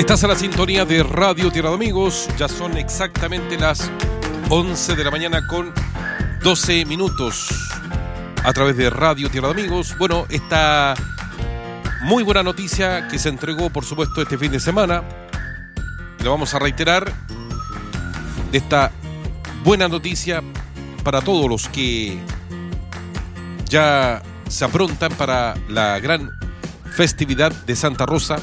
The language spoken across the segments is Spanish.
Estás a la sintonía de Radio Tierra de Amigos. Ya son exactamente las 11 de la mañana con 12 minutos a través de Radio Tierra de Amigos. Bueno, esta muy buena noticia que se entregó, por supuesto, este fin de semana. Lo vamos a reiterar, de esta buena noticia para todos los que ya se aprontan para la gran festividad de Santa Rosa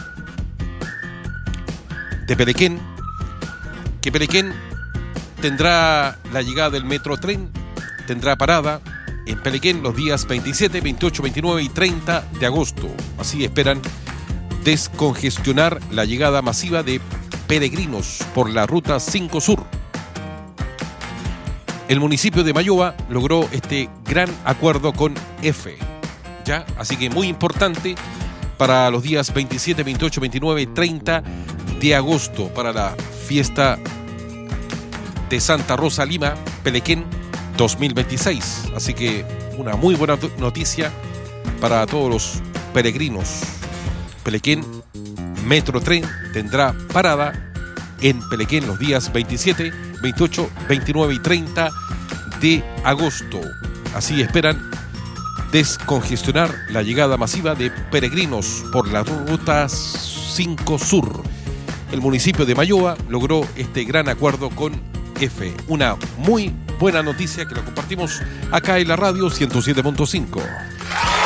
de Pelequén, que Pelequén tendrá la llegada del Metrotren, tendrá parada en Pelequén los días 27, 28, 29 y 30 de agosto. Así esperan descongestionar la llegada masiva de peregrinos por la Ruta 5 Sur. El municipio de Mayoba logró este gran acuerdo con EFE, ¿ya? Así que muy importante para los días 27, 28, 29 y 30 de agosto para la fiesta de Santa Rosa Lima, Pelequén 2026. Así que una muy buena noticia para todos los peregrinos. Pelequén Metrotren tendrá parada en Pelequén los días 27, 28, 29 y 30 de agosto. Así esperan descongestionar la llegada masiva de peregrinos por la Ruta 5 Sur. El municipio de Mayoba logró este gran acuerdo con EFE. Una muy buena noticia que la compartimos acá en la radio 107.5.